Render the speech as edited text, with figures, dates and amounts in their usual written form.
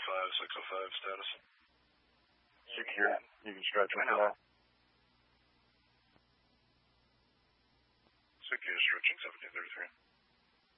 605 status. Secure. You can stretch them now. now. Secure stretching 1733.